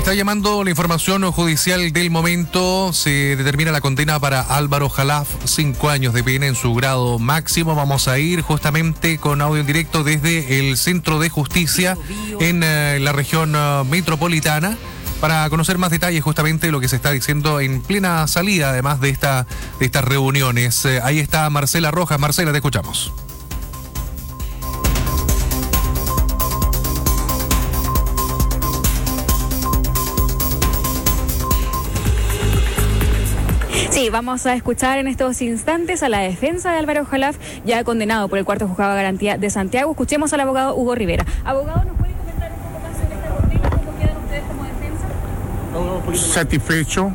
Está llamando la información judicial del momento. Se determina la condena para Álvaro Jalaf, 5 años de pena en su grado máximo. Vamos a ir justamente con audio en directo desde el Centro de Justicia en la región metropolitana para conocer más detalles justamente de lo que se está diciendo en plena salida, además de estas reuniones. Ahí está Marcela Rojas. Marcela, te escuchamos. Sí, vamos a escuchar en estos instantes a la defensa de Álvaro Jalaf, ya condenado por el cuarto juzgado de garantía de Santiago. Escuchemos al abogado Hugo Rivera. Abogado, ¿nos puede comentar un poco más sobre esta condena? ¿Cómo quedan ustedes como defensa? Satisfecho.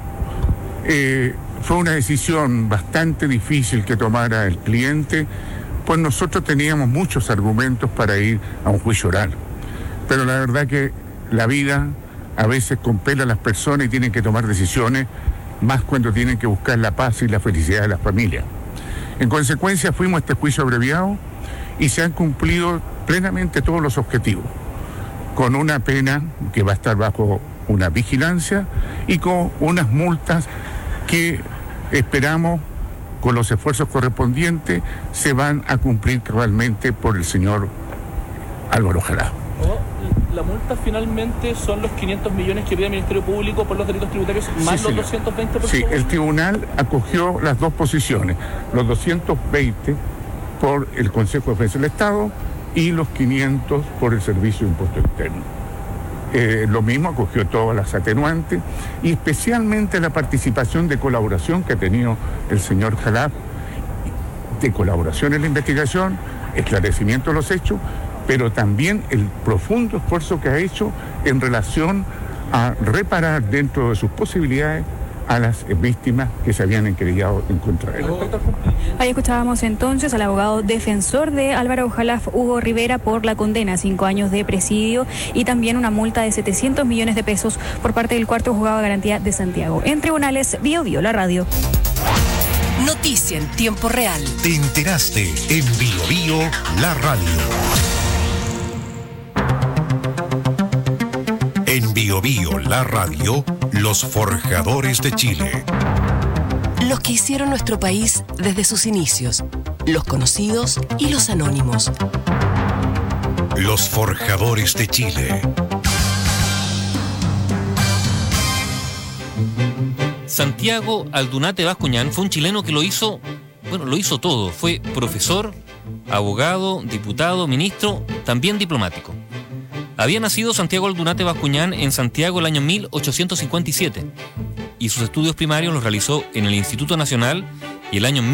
Fue una decisión bastante difícil que tomara el cliente, pues nosotros teníamos muchos argumentos para ir a un juicio oral. Pero la verdad que la vida a veces compela a las personas y tienen que tomar decisiones, más cuando tienen que buscar la paz y la felicidad de las familias. En consecuencia, fuimos a este juicio abreviado y se han cumplido plenamente todos los objetivos, con una pena que va a estar bajo una vigilancia y con unas multas que esperamos, con los esfuerzos correspondientes, se van a cumplir cabalmente por el señor Álvaro Jalaf. La multa finalmente son los 500 millones que pide el Ministerio Público por los delitos tributarios, más sí, los 220 por Sí, el tribunal acogió las dos posiciones, los 220 por el Consejo de Defensa del Estado y los 500 por el Servicio de Impuesto Interno. Lo mismo acogió todas las atenuantes y especialmente la participación de colaboración que ha tenido el señor Jalaf, de colaboración en la investigación, esclarecimiento de los hechos, pero también el profundo esfuerzo que ha hecho en relación a reparar dentro de sus posibilidades a las víctimas que se habían encrellado en contra de él. Ahí escuchábamos entonces al abogado defensor de Álvaro Jalaf, Hugo Rivera, por la condena a 5 años de presidio y también una multa de 700 millones de pesos por parte del cuarto juzgado de garantía de Santiago. En tribunales, Biobío, la radio. Noticia en tiempo real. Te enteraste en Biobío, la radio. En Biobío, la radio, los forjadores de Chile. Los que hicieron nuestro país desde sus inicios, los conocidos y los anónimos. Los forjadores de Chile. Santiago Aldunate Bascuñán fue un chileno que lo hizo todo. Fue profesor, abogado, diputado, ministro, también diplomático. Había nacido Santiago Aldunate Bascuñán en Santiago el año 1857 y sus estudios primarios los realizó en el Instituto Nacional y el año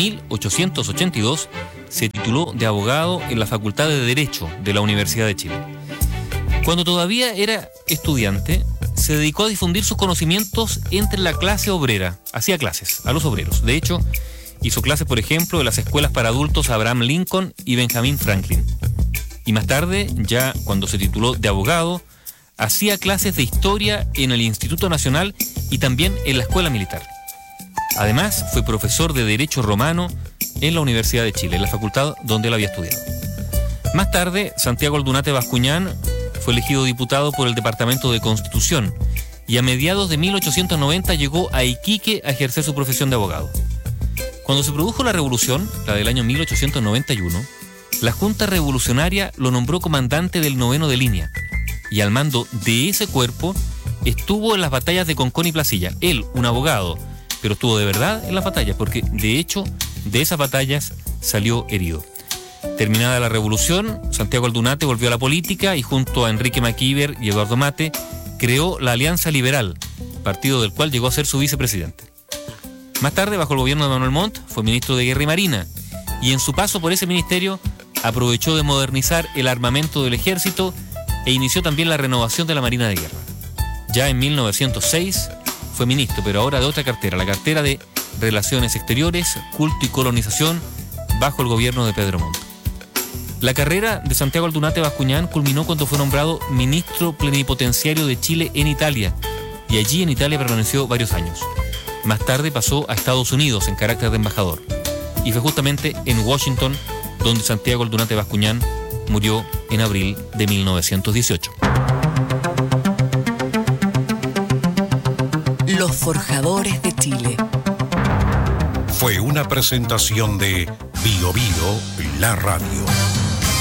1882 se tituló de abogado en la Facultad de Derecho de la Universidad de Chile. Cuando todavía era estudiante, se dedicó a difundir sus conocimientos entre la clase obrera. Hacía clases a los obreros. De hecho, hizo clases, por ejemplo, de las escuelas para adultos Abraham Lincoln y Benjamin Franklin. Y más tarde, ya cuando se tituló de abogado, hacía clases de historia en el Instituto Nacional y también en la Escuela Militar. Además, fue profesor de Derecho Romano en la Universidad de Chile, en la facultad donde él había estudiado. Más tarde, Santiago Aldunate Bascuñán fue elegido diputado por el Departamento de Constitución y a mediados de 1890 llegó a Iquique a ejercer su profesión de abogado. Cuando se produjo la revolución, la del año 1891, la Junta Revolucionaria lo nombró comandante del 9º de línea y al mando de ese cuerpo estuvo en las batallas de Concón y Placilla. Él, un abogado, pero estuvo de verdad en las batallas porque de hecho de esas batallas salió herido. Terminada la revolución, Santiago Aldunate volvió a la política y junto a Enrique Maquiver y Eduardo Mate creó la Alianza Liberal, partido del cual llegó a ser su vicepresidente. Más tarde, bajo el gobierno de Manuel Montt, fue ministro de Guerra y Marina y en su paso por ese ministerio aprovechó de modernizar el armamento del ejército e inició también la renovación de la Marina de Guerra. Ya en 1906 fue ministro, pero ahora de otra cartera, la cartera de Relaciones Exteriores, Culto y Colonización, bajo el gobierno de Pedro Montt. La carrera de Santiago Aldunate Bascuñán culminó cuando fue nombrado ministro plenipotenciario de Chile en Italia, y allí en Italia permaneció varios años. Más tarde pasó a Estados Unidos en carácter de embajador, y fue justamente en Washington donde Santiago Aldunate Bascuñán murió en abril de 1918. forjadores de Chile. Fue una presentación de Bio Bio, la radio.